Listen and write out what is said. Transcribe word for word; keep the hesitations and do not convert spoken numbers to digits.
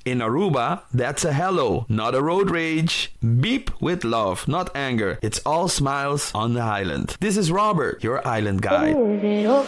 In Aruba, that's a hello, not a road rage. Beep with love, not anger. It's all smiles on the island. This is Robert, your island guide.